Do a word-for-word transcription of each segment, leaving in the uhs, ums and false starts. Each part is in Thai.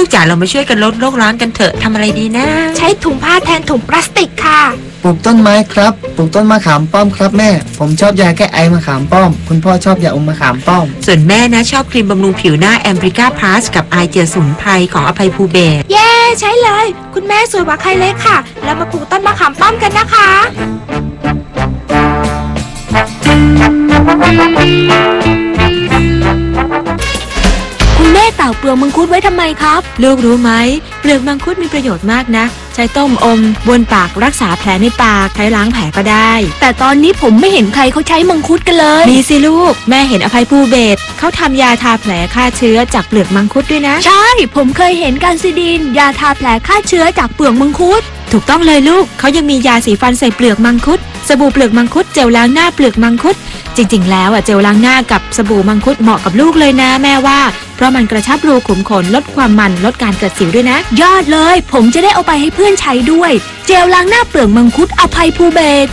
กจ๋าเรามาช่วยกันลดโลกร้อนกันเถอะทำอะไรดีนะใช้ถุงผ้าแทนถุงพลาสติกค่ะปลูกต้นไม้ครับปลูกต้นมะขามป้อมครับแม่ผมชอบยาแก้ไอมะขามป้อมคุณพ่อชอบยาอมมะขามป้อมส่วนแม่นะชอบครีมบำรุงผิวหน้าแอมบริก้าพลัสกับไอเจลสมุนไพรของอภัยภูเบศรเย้ใช้เลยคุณแม่สวยกว่าใครเลยค่ะแล้วมาปลูกต้นมะขามป้อมกันนะคะคุณแม่เต่าเปลือกมังคุดไว้ทำไมครับลูกรู้ไหมเปลือกมังคุดมีประโยชน์มากนะใช้ต้มอมบนปากรักษาแผลในปากใช้ล้างแผลก็ได้แต่ตอนนี้ผมไม่เห็นใครเขาใช้มังคุดกันเลยมีสิลูกแม่เห็นอภัยภูเบศรเขาทำยาทาแผลฆ่าเชื้อจากเปลือกมังคุดด้วยนะใช่ผมเคยเห็นการซิดินยาทาแผลฆ่าเชื้อจากเปลือกมังคุดถูกต้องเลยลูกเขายังมียาสีฟันใส่เปลือกมังคุดสบู่เปลือกมังคุดเจลล้างหน้าเปลือกมังคุดจริงๆแล้วอ่ะเจลล้างหน้ากับสบู่มังคุดเหมาะกับลูกเลยนะแม่ว่าเพราะมันกระชับรูขุมขนลดความมันลดการเกิดสิวด้วยนะยอดเลยผมจะได้เอาไปให้เพื่อนใช้ด้วยเจลล้างหน้าเปลือกมังคุดอภัยภูเบศร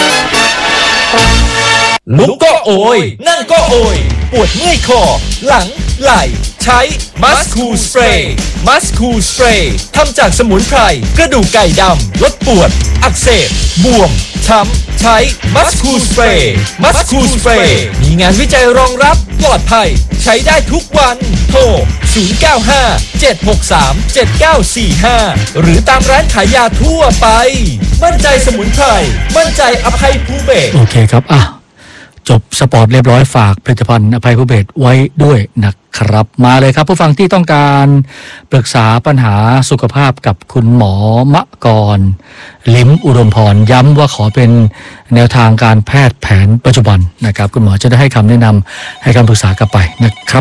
ลุกก็โอยนั่งก็โอยปวดเมื่อยคอหลังไหล่ใช้มัสคูสเปรย์มัสคูสเปรย์ทำจากสมุนไพรกระดูกไก่ดำลดปวดอักเสบบวมช้ำใช้มัสคูสเปรย์มัสคูสเปรย์มีงานวิจัยรองรับปลอดภัยใช้ได้ทุกวันโทรศูนย์ เก้า ห้า เจ็ด หก สาม เจ็ด เก้า สี่ ห้าหรือตามร้านขายยาทั่วไปมั่นใจสมุนไพรมั่นใจอภัยภูเบศรโอเคครับอ่ะจบสปอร์ตเรียบร้อยฝากผลิตภัณฑ์อภัยภูเบศรไว้ด้วยนะครับมาเลยครับผู้ฟังที่ต้องการปรึกษาปัญหาสุขภาพกับคุณหมอมะกรลิ้มอุดมพรย้ำว่าขอเป็นแนวทางการแพทย์แผนปัจจุบันนะครับคุณหมอจะได้ให้คำแนะนำให้คำปรึกษากลับไปนะครับ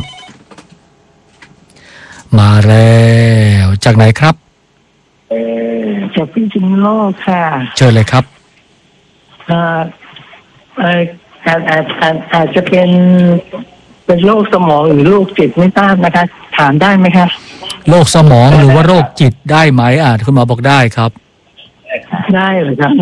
มาแล้วจากไหนครับเออจากพิจิตรโลกค่ะเชิญเลยครับอ่าเอออาจอาจอาจอาจจะเป็นเป็นโรคสมองหรือโรคจิตไม่ทราบนะคะถามได้ไหมคะโรคสมองหรือว่าโรคจิตได้ไหมอ่าคุณหมอบอกได้ครับได้เลยครับ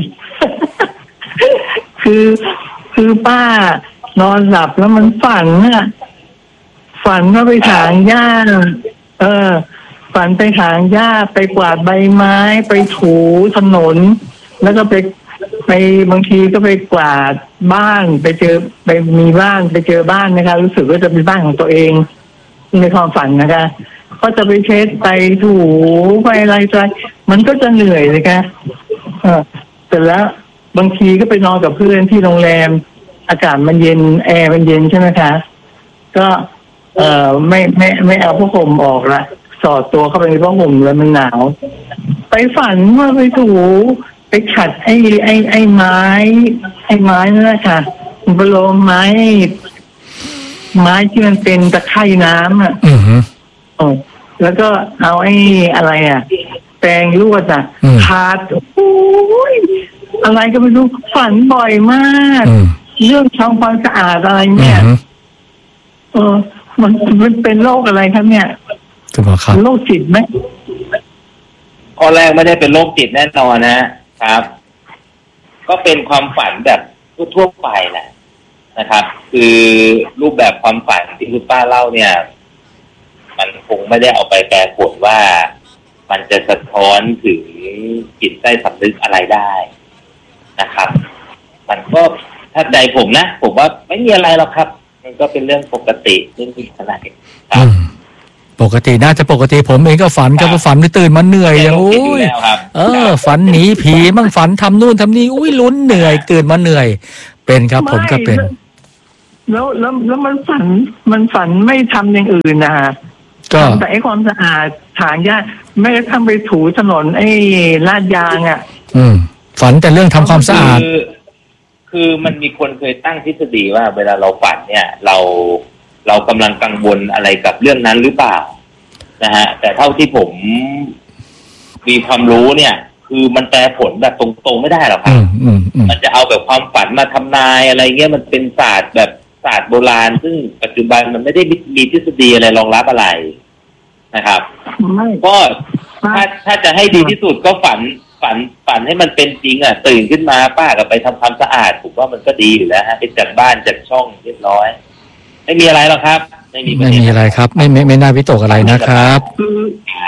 คือคือป้านอนหลับแล้วมันฝันน่ะฝันว่าไปถางหญ้าเออฝันไปถางหญ้าไปกวาดใบไม้ไปถูถนนแล้วก็ไปไปบางทีก็ไปกวาดบ้านไปเจอไปมีบ้านไปเจอบ้านนะคะรู้สึกว่าจะเป็นบ้านของตัวเองในความฝันนะคะก็จะไปเช็ดไปถูไปอะไรไปมันก็จะเหนื่อยเลยค่ะเออเสร็จแล้วบางทีก็ไปนอนกับเพื่อนที่โรงแรมอากาศมันเย็นแอร์มันเย็นใช่ไหมคะก็เอ่อไม่ไม่ไม่เอาผ้าห่มออกละสอดตัวเข้าไปในผ้าห่มแล้วมันหนาวไปฝันว่าไปถูไปขัดไอ้ไอ้ไอ้ไม้ไอ้ไม้นั่นแหละค่ะมันเป็นโลมไม้ไม้ที่มันเป็นตะไคร่น้ำอ่ะอือฮึอ๋อแล้วก็เอาไอ้อะไรอ่ะแปรงลวดอ่ะขาดโอ้ยอะไรก็ไม่รู้ฝันบ่อยมากเรื่องทำความสะอาดอะไรเนี่ยเออมันมันเป็นโรคอะไรครับเนี่ยเป็นโรคจิตไหมข้อแรกไม่ได้เป็นโรคจิตแน่นอนนะครับก็เป็นความฝันแบบทั่วๆไปแหละนะครับคือรูปแบบความฝันที่คุณป้าเล่าเนี่ยมันคงไม่ได้เอาไปแปลผลว่ามันจะสะท้อนถึงจิตใต้สำนึกอะไรได้นะครับมันก็ถ้าใจผมนะผมว่าไม่มีอะไรหรอกครับมันก็เป็นเรื่องปกติเรื่องที่อะไรครับปกติน่าจะปกติผมเองก็ฝันก็ฝันไม่ตื่นมาเหนื่อยอย่างโอ้ยเออฝันหนีผีมั่งฝันทำนู่นทำนี่อุ้ยลุ้นเหนื่อยตื่นมาเหนื่อยเป็นครับผมก็เป็นแล้วแล้วแล้วมันฝันมันฝันไม่ทำอย่างอื่นนะก็ทำแต่ไอ้ความสะอาดถางหญ้าไม่ได้ทำไปถูถนนไอ้ลาดยางอ่ะอืมฝันแต่เรื่องทำความสะอาดคือมันมีคนเคยตั้งทฤษฎีว่าเวลาเราฝันเนี่ยเราเรากำลังกังวลอะไรกับเรื่องนั้นหรือเปล่านะฮะแต่เท่าที่ผมมีความรู้เนี่ยคือมันแปลผลแบบตรงๆไม่ได้หรอกครับมันจะเอาแบบความฝันมาทำนายอะไรเงี้ยมันเป็นศาสตร์แบบศาสตร์โบราณซึ่งปัจจุบันมันไม่ได้มีทฤษฎีอะไรรองรับอะไรนะครับก็ถ้าถ้าจะให้ดีที่สุดก็ฝันฝันฝันให้มันเป็นจริงอ่ะตื่นขึ้นมาป้าก็ไปทำความสะอาดผมว่ามันก็ดีอยู่แล้วฮะไปจัดบ้านจัดช่องเรียบร้อยไม่มีอะไรหรอกครับไม่มีไม่มีอะไรครับไม่ไม่ไม่น่าวิตกอะไรนะครับคือครับ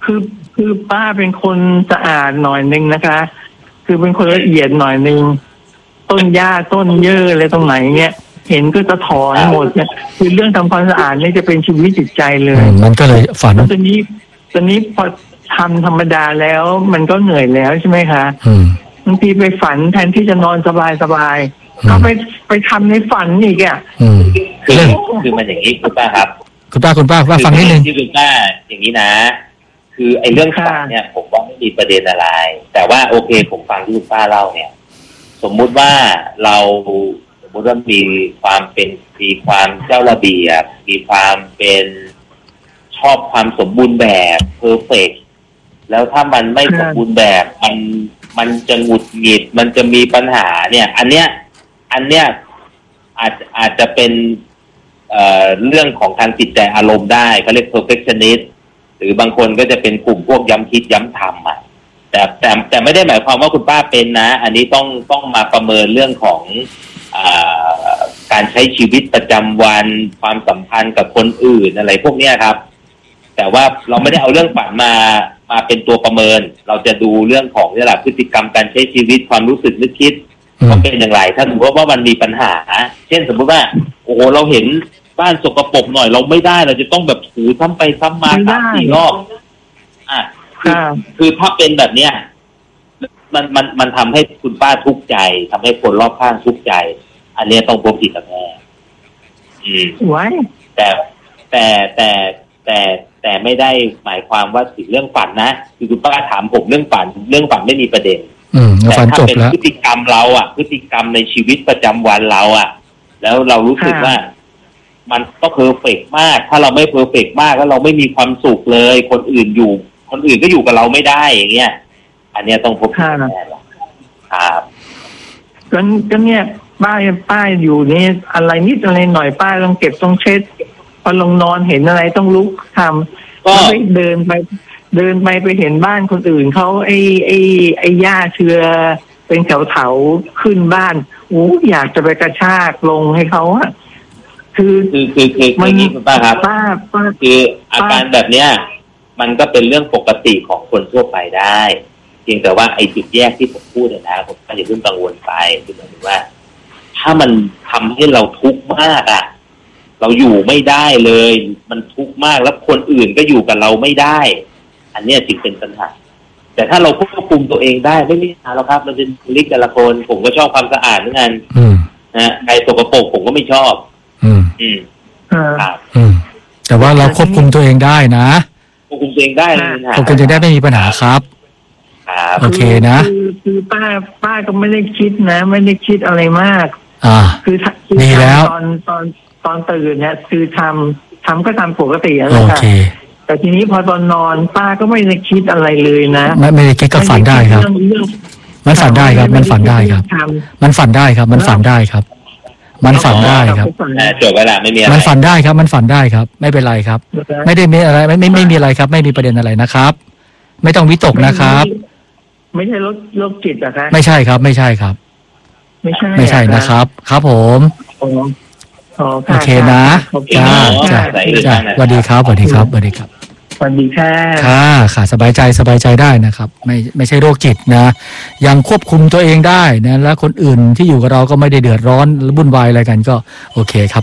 คือคือป้าเป็นคนสะอาดหน่อยนึงนะคะ คือเป็นคนละเอียดหน่อยนึงต้นหญ้าต้นเยื่ออะไรตรงไหนเงี้ยเห็นก็จะถอนหมดเนี่ยคือเรื่องทำความสะอาดนี่จะเป็นชีวิตจิตใจเลอืยมมันก็เลยฝันแล้วตอนนี้ตอนนี้พอทำธรรมดาแล้วมันก็เหนื่อยแล้วใช่ไหมคะอืมบางทีไปฝันแทนที่จะนอนสบายสบายๆอืมก็ไปไปทำในฝันอีกอ่ะอืมคือเรื่องคือมันอย่างนี้คุณป้าครับคุณป้าคุณป้าว่าฟังนิดนึงที่คุณป้าอย่างนี้นะ คือไอ้เรื่องฝันค่ะเนี่ย ผมว่าไม่มีประเด็นอะไร แต่ว่าโอเคผมฟังที่คุณป้าเล่าเนี่ย สมมุติว่าเราสมมุติว่ามีความเป็นมีความเจ้าระเบียบมีความเป็นชอบความสมบูรณ์แบบเพอร์เฟกต์แล้วถ้ามันไม่สมบูรณ์แบบมันมันจะหงุดหงิดมันจะมีปัญหาเนี่ย อันเนี้ยอันเนี้ยอาจอาจจะเป็นเอ่อเรื่องของทางจิตใจอารมณ์ได้เขาเรียก perfectionist หรือบางคนก็จะเป็นกลุ่มพวกย้ำคิดย้ำทำอ่ะแต่แต่แต่ไม่ได้หมายความว่าคุณป้าเป็นนะ อันนี้ต้องต้องมาประเมินเรื่องของอ่าการใช้ชีวิตประจำวันความสัมพันธ์กับคนอื่นอะไรพวกเนี้ยครับ แต่ว่าเราไม่ได้เอาเรื่องฝันมามาเป็นตัวประเมิน เราจะดูเรื่องของนี่แหละพฤติกรรมการใช้ชีวิตความรู้สึกนึกคิดอืมว่าเป็นอย่างไรถ้าสมมติว่ามันมีปัญหา เช่นสมมติว่าโอ้โหเราเห็นบ้านสกปรกหน่อยเราไม่ได้เราจะต้องแบบถูซ้ำไปซ้ำมาไม่ได้สามสี่รอบอ่ะคือค่ะคือถ้าเป็นแบบเนี้ยมันมันมันทำให้คุณป้าทุกข์ใจทำให้คนรอบข้างทุกข์ใจ อันเนี้ยต้องพบจิตแพทย์อืมไว้แต่แต่แต่แต่แต่ไม่ได้หมายความว่าถึงเรื่องฝันนะคือคุณป้าถามผมเรื่องฝันเรื่องฝันไม่มีประเด็นอืมแล้วแต่ฝันถ้าจบเป็นแล้วพฤติกรรมเราอ่ะ พฤติกรรมในชีวิตประจำวันเราอ่ะ แล้วเรารู้สึกว่า มันก็เพอร์เฟกต์มาก ถ้าเราไม่เพอร์เฟกต์มากแล้วเราไม่มีความสุขเลย คนอื่นอยู่ คนอื่นก็อยู่กับเราไม่ได้อย่างเงี้ยอันเนี้ยต้องพบแพทย์ครับก็ก็เนี่ยป้ายป้ายอยู่นี่อะไรนิดอะไรหน่อยป้ายต้องเก็บต้องเช็ดพอลงนอนเห็นอะไรต้องลุกทำก็แล้วไปเดินไป เดินไปไปเห็นบ้านคนอื่นเขาไอ้ไอ้ไอ้หญ้าเชื้อเป็นแถวแถวๆขึ้นบ้านโอ้อยากจะไปกระชากลงให้เขาอะคือคือคือคือคืออย่างนี้คุณป้าครับป้าป้าคืออาการแบบเนี้ย มันก็เป็นเรื่องปกติของคนทั่วไปได้เพียงแต่ว่าไอ้จุดแยกที่ผมพูดเนี่ยนะผมก็อย่าเพิ่งกังวลไปคือหมายถึงว่า ถ้ามันทำให้เราทุกข์มากอ่ะ เราอยู่ไม่ได้เลย มันทุกข์มากแล้วคนอื่นก็อยู่กับเราไม่ได้ อันเนี้ยจึงเป็นปัญหาแต่ถ้าเราควบคุมตัวเองได้ไม่มีปัญหาหรอกครับมันเป็นลิกแต่ละคนผมก็ชอบความสะอาดเหมือนกันอืมนะใครสกปรกผมก็ไม่ชอบอืมอืมเออครับอืม แต่ว่าเราควบคุมตัวเองได้นะควบคุมตัวเองได้เลยนะควบคุมตัวเองได้ไม่มีปัญหาครับครับโอเคนะคือคือป้าป้าก็ไม่ได้คิดนะ ไม่ได้คิดอะไรมากอ่าคือถ้าคือดีแล้วตอนตอนตอนตื่นเนี่ย คือทำทำก็ทำปกตินะโอคะเคแต่ทีนี้พอตอนนอนป้าก็ไม่ได้คิดอะไรเลยนะไม่ไม่ได้คิดก็ฝันได้ครับเรื่องเรื่องมันฝันได้ครับ มันฝันได้ครับทมันฝันได้ครับ มันฝันได้ครับ มันฝันได้ครับอ่าจบเวลาไม่มีอะไรมันฝันได้ครับ มันฝันได้ครับ ไม่เป็นไรครับ ไม่ได้มีอะไรไม่ไม่ไม่มีอะไรครับ ไม่มีประเด็นอะไรนะครับ ไม่ต้องวิตกนะครับไม่ใช่โรคโรคจิตอะคะไม่ใช่ครับ ไม่ใช่ครับไม่ใช่ไม่ใช่นะครับ ครับผมอ๋ออ๋อโอเคนะโอเคจ้าจ้าจ้าจ้าสวัสดีครับสวัสดีครับสวัสดีครับสวัสดีค่ะค่ะค่ะสบายใจสบายใจได้นะครับ ไม่ไม่ใช่โรคจิตนะ ยังควบคุมตัวเองได้นะและคนอื่นที่อยู่กับเราก็ไม่ได้เดือดร้อนหรือวุ่นวายอะไรกันก็ โอเคครับ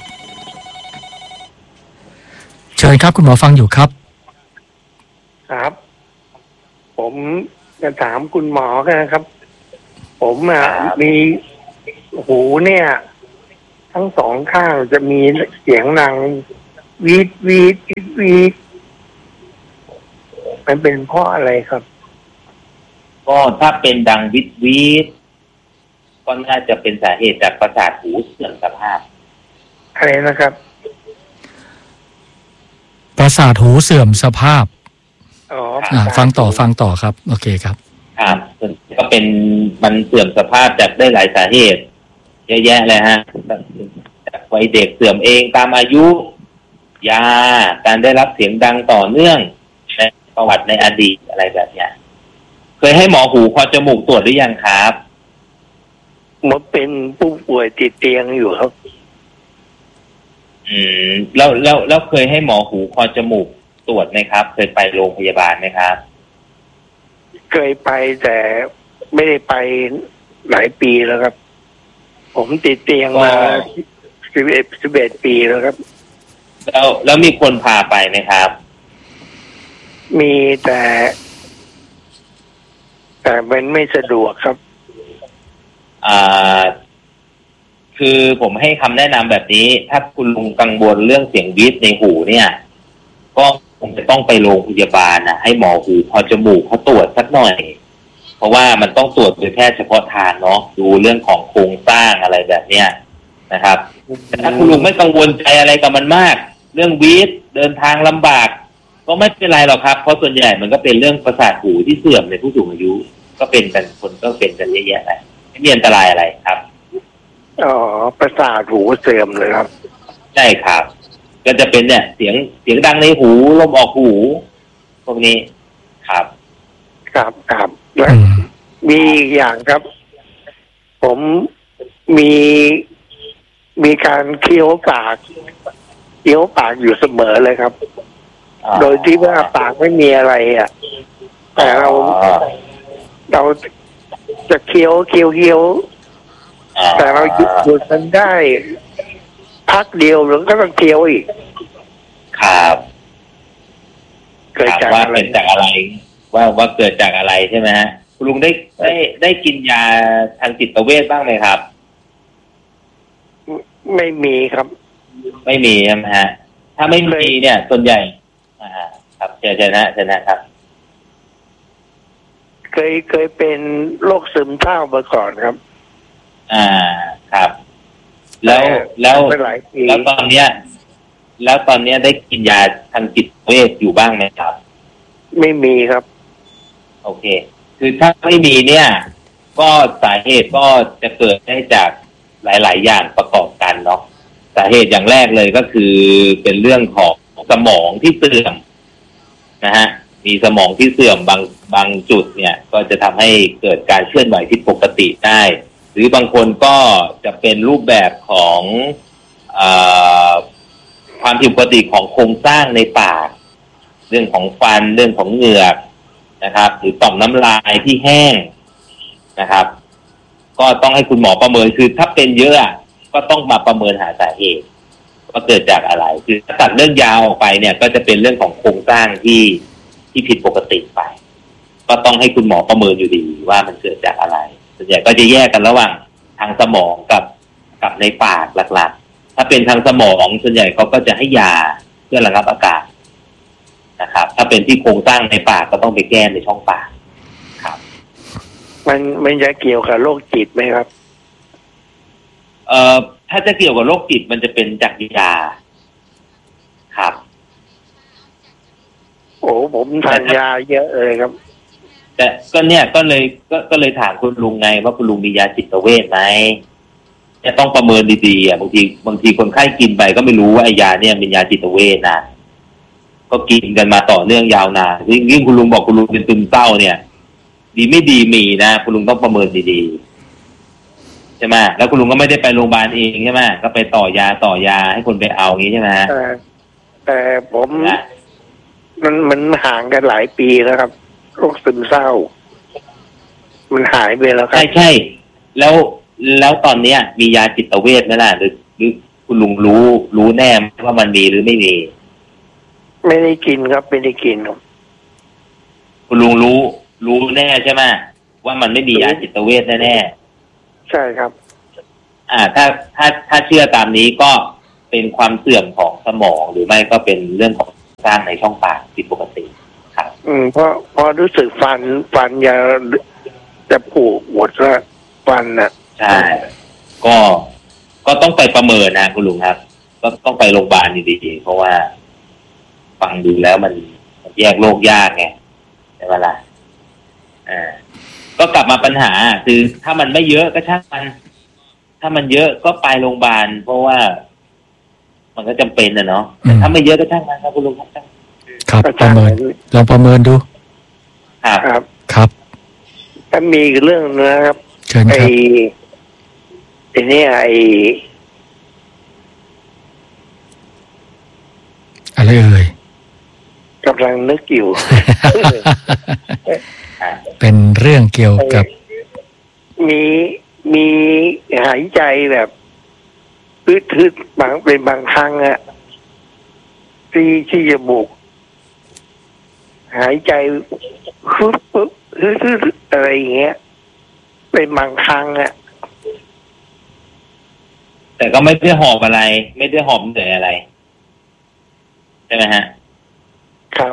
เชิญครับคุณหมอฟังอยู่ครับครับ ผมจะถามคุณหมอกันนะครับ ผมอ่ะมีหูเนี่ย ทั้งสองข้างจะมีเสียงดังวีดวีดวีดวีดมันเป็นเพราะอะไรครับก็ถ้าเป็นดังวิดวิดก็น่าจะเป็นสาเหตุจากประสาทหูเสื่อมสภาพอะไรนะครับประสาทหูเสื่อมสภาพอ๋ออ่าฟังต่อฟังต่อครับ โอเคครับครับก็เป็นมันเสื่อมสภาพจากได้หลายสาเหตุ เยอะแยะเลยฮะจากวัยเด็กเสื่อมเองตามอายุ ยาการได้รับเสียงดังต่อเนื่องในประวัติในอดีตอะไรแบบเนี้ยเคยให้หมอหูคอจมูกตรวจหรือยังครับผมเป็นผู้ป่วยติดเตียงอยู่ครับอืมแล้วแล้วแล้วเคยให้หมอหูคอจมูกตรวจไหมครับเคยไปโรงพยาบาลไหมครับเคยไปแต่ไม่ได้ไปหลายปีแล้วครับ ผมติดเตียงมาสิบเอ็ดสิบเอ็ดปีแล้วครับแล้วแล้วมีคนพาไปไหมครับมีแต่ แต่มันไม่สะดวกครับอ่าคือผมให้คำแนะนำแบบนี้ถ้าคุณลุงกังวลเรื่องเสียงวีดในหูเนี่ยก็คงจะต้องไปโรงพยาบาลนะให้หมอหูพอจมูกเขาตรวจสักหน่อยเพราะว่ามันต้องตรวจโดยแพทย์เฉพาะทางเนาะดูเรื่องของโครงสร้างอะไรแบบเนี้ยนะครับแต่ถ้าคุณลุงไม่กังวลใจอะไรกับมันมากเรื่องวีดเดินทางลำบากก็ไม่เป็นไรหรอกครับเพราะส่วนใหญ่มันก็เป็นเรื่องประสาทหูที่เสื่อมในผู้สูงอายุก็เป็นกันคนก็เป็นกันเยอะแยะเลยไม่มีอันตรายอะไรครับอ๋อประสาทหูเสื่อมเลยครับใช่ครับก็จะเป็นเนี่ยเสียงเสียงดังในหูลมออกหูพวกนี้ครับครับครับและมีอย่างครับผมมีมีการเคี้ยวปากเคี้ยวปากอยู่เสมอเลยครับโดยที่ว่าปากไม่มีอะไรอ่ะแต่เราเราจะเคี้ยวเคี้ยวเคี้ยวแต่เราหยุดหยุดมันได้พักเดียวหรือก็ต้องเคี้ยวอีกครับเกิดจากว่าเป็นจากอะไรว่าว่าเกิดจากอะไรใช่ไหมฮะคุณลุงได้ได้ได้กินยาทางจิตเวชบ้างไหมครับไม่มีครับไม่มีใช่ไหมฮะถ้าไม่มีเนี่ยส่วนใหญ่อ่าครับเจอเจอนะเจอนะครับเคยเคยเป็นโรคซึมเศร้ามาก่อนครับอ่าครับแล้วแล้วแล้วตอนเนี้ยแล้วตอนเนี้ยได้กินยาทางจิตเวชอยู่บ้างไหมครับไม่มีครับโอเคคือถ้าไม่มีเนี่ยก็สาเหตุก็จะเกิดได้จากหลายๆอย่างประกอบกันเนาะสาเหตุอย่างแรกเลยก็คือเป็นเรื่องของสมองที่เสื่อมนะฮะมีสมองที่เสื่อมบางบางจุดเนี่ยก็จะทำให้เกิดการเคลื่อนไหวผิดปกติได้หรือบางคนก็จะเป็นรูปแบบของอ่าความผิดปกติของโครงสร้างในปากเรื่องของฟันเรื่องของเหงือกนะครับหรือต่อมน้ำลายที่แห้งนะครับก็ต้องให้คุณหมอประเมินคือถ้าเป็นเยอะก็ต้องมาประเมินหาสาเหตุว่าเกิดจากอะไรคือถ้าตัดเรื่องยาวออกไปเนี่ยก็จะเป็นเรื่องของโครงสร้างที่ที่ผิดปกติไปก็ต้องให้คุณหมอประเมินอยู่ดีว่ามันเกิดจากอะไรส่วนใหญ่ก็จะแยกกันระหว่างทางสมองกับกับในปากหลักๆถ้าเป็นทางสมองส่วนใหญ่เขาก็จะให้ยาเพื่อระงับอาการนะครับถ้าเป็นที่โครงสร้างในปากก็ต้องไปแก้ในช่องปากครับมันมันจะเกี่ยวกับโรคจิตไหมครับเอ่อถ้าจะเกี่ยวกับโรคจิตมันจะเป็นจากยาครับโอ้ผมทานยาเยอะเลยครับแต่ก็เนี่ยก็เลยก็ก็เลยถามคุณลุงไงว่าคุณลุงมียาจิตเวชไหมจะต้องประเมินดีๆอ่ะบางทีบางทีคนไข้กินไปก็ไม่รู้ว่าไอ้ยาเนี่ยเป็นยาจิตเวชนะก็กินกันมาต่อเนื่องยาวนานยิ่งคุณลุงบอกคุณลุงเป็นซึมเศร้าเนี่ยดีไม่ดีมีนะคุณลุงต้องประเมินดีๆใช่ไหมแล้วคุณลุงก็ไม่ได้ไปโรงพยาบาลเองใช่ไหมก็ไปต่อยาต่อยาให้คนไปเอาอย่างนี้ใช่ไหมแต่แต่ผมมันมันห่างกันหลายปีแล้วครับโรคซึมเศร้ามันหายไปแล้วครับใช่ใช่แล้วแล้วตอนเนี้ยมียาจิตเวชไหมล่ะหรือหรือคุณลุงรู้รู้แน่ว่ามันมีหรือไม่มีไม่ได้กินครับไม่ได้กินครับคุณลุงรู้รู้แน่ใช่ไหมว่ามันไม่มียาจิตเวชแน่ๆใช่ครับอ่าถ้าถ้าถ้าเชื่อตามนี้ก็เป็นความเสื่อมของสมองหรือไม่ก็เป็นเรื่องของสร้างในช่องปากผิดปกติครับอืมเพราะพอรู้สึกฟันฟันจะจะผุหมดแล้วฟันน่ะใช่ก็ก็ต้องไปประเมินนะคุณลุงครับก็ต้องไปโรงพยาบาลดีๆเพราะว่าฟังดูแล้วมันแยกโรคยากไงใช่ไหมล่ะอ่าก็กลับมาปัญหาคือถ้ามันไม่เยอะก็ช่างมันถ้ามันเยอะก็ไปโรงพยาบาลเพราะว่ามันก็จำเป็นนะเนาะแต่ถ้าไม่เยอะก็ช่างมันครับคุณลุงครับครับประเมินลองประเมินดูครับครับถ้ามีเรื่องนะครับไอ้ไอ้นี่ไอ้อะไรเอ่ยกำลังนึกอยู่เป็นเรื่องเกี่ยวกับมีมีหายใจแบบพืดๆบางเป็นบางครั้งอะที่ที่จมูกหายใจฮึบปึ๊บฮึบอะไรอย่างเงี้ยเป็นบางครั้งอะแต่ก็ไม่ได้หอบอะไรไม่ได้หอบเหนื่อยอะไรใช่ไหมฮะครับ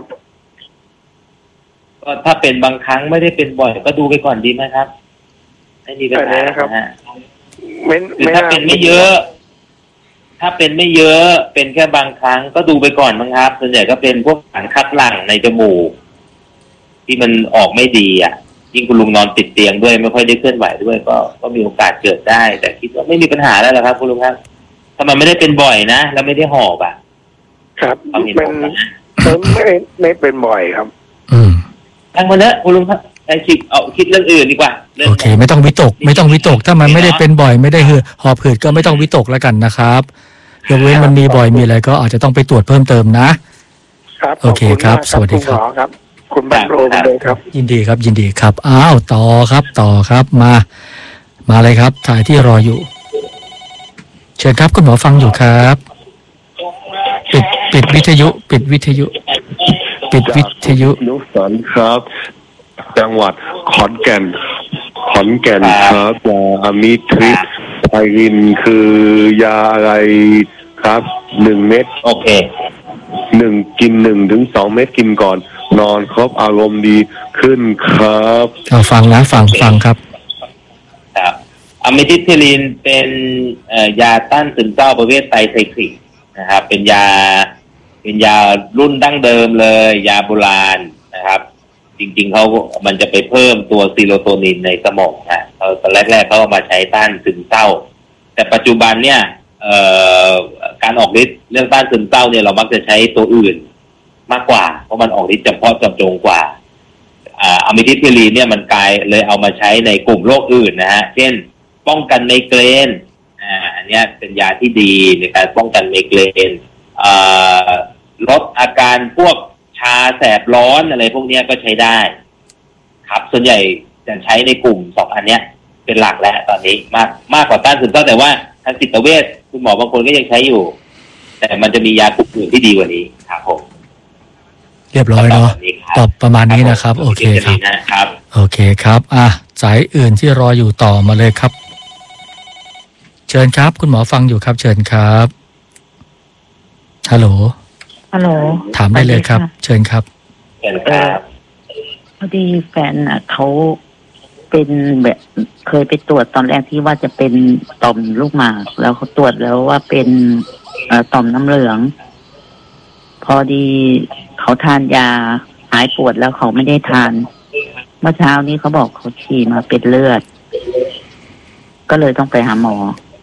ก็ถ้าเป็นบางครั้งไม่ได้เป็นบ่อยก็ดูไปก่อนดีไหมครับไม่มีปัญหาครับฮะคือถ้าเป็นไม่เยอะถ้าเป็นไม่เยอะเป็นแค่บางครั้งก็ดูไปก่อนมั้งครับส่วนใหญ่ก็เป็นพวกสารคัดหลั่งในจมูกที่มันออกไม่ดีอ่ะยิ่งคุณลุงนอนติดเตียงด้วยไม่ค่อยได้เคลื่อนไหวด้วยก็ก็มีโอกาสเกิดได้แต่คิดว่าไม่มีปัญหาแล้วละครับคุณลุงครับถ้ามันไม่ได้เป็นบ่อยนะแล้วไม่ได้หอบอ่ะครับเป็นไม่ไม่เป็นบ่อยครับอืมทั้งหมดเนอะคุณลุงครับไอ้คิดเอาคิดเรื่องอื่นดีกว่าโอเคไม่ต้องวิตกไม่ต้องวิตกถ้ามันไม่ได้เป็นบ่อยไม่ได้หือหอบหืดก็ไม่ต้องวิตกแล้วกันนะครับยกเว้นมันมีบ่อยมีอะไรก็อาจจะต้องไปตรวจเพิ่มเติมนะครับโอเคครับสวัสดีครับคุณบรรโรมเลยครับยินดีครับยินดีครับอ้าวต่อครับต่อครับมามาเลยครับถ่ายที่รออยู่เชิญครับคุณหมอฟังอยู่ครับปิดปิดวิทยุปิดวิทยุปิดวิทยุนุสรครับจังหวัดขอนแก่นขอนแก่นครับยาอะมิทริปไพรินคือยาอะไรครับหนึ่งเม็ดโอเคหนึ่งกินหนึ่งถึงสองเม็ดกินก่อนนอนครบอารมณ์ดีขึ้นครับเอาฟังนะฟังฟังครับครับอะมิทิลินเป็นยาต้านซึมเศร้าประเภทไตรไซคลิกนะครับเป็นยาเป็นยารุ่นดั้งเดิมเลยยาโบราณนะครับจริงๆเขามันจะไปเพิ่มตัวซีโรโทนินในสมองนะเขาตอนแรกๆเขาเอามาใช้ต้านซึมเศร้าแต่ปัจจุบันเนี่ยการออกฤทธิ์เรื่องต้านซึมเศร้าเนี่ยเรามักจะใช้ตัวอื่นมากกว่าเพราะมันออกฤทธิ์เฉพาะจำจงกว่าอะมิทิลินเนี่ยมันกลายเลยเอามาใช้ในกลุ่มโรคอื่นนะฮะเช่นป้องกันไมเกรนอ่าอันนี้เป็นยาที่ดีในการป้องกันไมเกรนลดอาการพวกชาแสบร้อนอะไรพวกนี้ก็ใช้ได้ครับส่วนใหญ่จะใช้ในกลุ่มสองอันเนี้ยเป็นหลักแล้วตอนนี้มากมากกว่าต้านซึมเศร้าแต่ว่าทางจิตเวชคุณหมอบางคนก็ยังใช้อยู่แต่มันจะมียากลุ่มอื่นที่ดีกว่านี้ครับผมเรียบร้อยเนาะตอบประมาณนี้นะครับโอเคครับโอเคครับอ่ะสายอื่นที่รออยู่ต่อมาเลยครับเชิญครับคุณหมอฟังอยู่ครับเชิญครับฮัลโหลฮัลโหลถามได้เลยครับเชิญครับเชิญครับพอดีแฟนอ่ะเขาเป็นแบบเคยไปตรวจตอนแรกที่ว่าจะเป็นต่อมลูกหมากแล้วเขาตรวจแล้วว่าเป็นต่อมน้ำเหลืองพอดีเขาทานยาหายปวดแล้วเขาไม่ได้ทานเมื่อเช้านี้เขาบอกเขาฉี่มาเป็นเลือดก็เลยต้องไปหาหมอ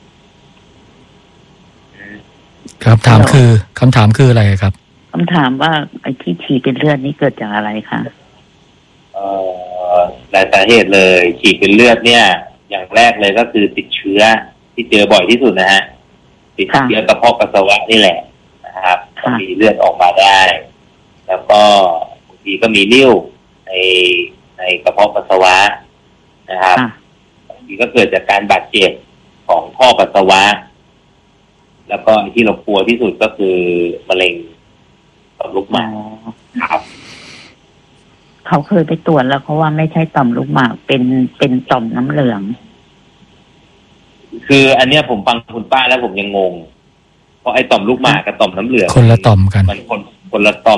ครับถามคือคำถามคืออะไรครับคำถามว่าไอ้ที่ฉี่เป็นเลือดนี่เกิดจากอะไรคะเอ่อหลายสาเหตุเลยฉี่เป็นเลือดเนี่ยอย่างแรกเลยก็คือติดเชื้อที่เจอบ่อยที่สุดนะฮะติดเชื้อกระเพาะปัสสาวะนี่แหละนะครับมีเลือดออกมาได้แล้วก็บางทีก็มีนิ่วในในกระเพาะปัสสาวะนะครับบางทีก็เกิดจากการบาดเจ็บของท่อปัสสาวะแล้วก็ที่เรากลัวที่สุดก็คือมะเร็งต่อมลูกหมากครับเขาเคยไปตรวจแล้วเขาว่าไม่ใช่ต่อมลูกหมากเป็นเป็นต่อมน้ำเหลืองคืออันเนี้ยผมฟังคุณป้าแล้วผมยังงงเพราะไอ้ต่อมลูกหมากกับต่อมน้ำเหลืองคนละต่อมกันมันคนคนละต่อม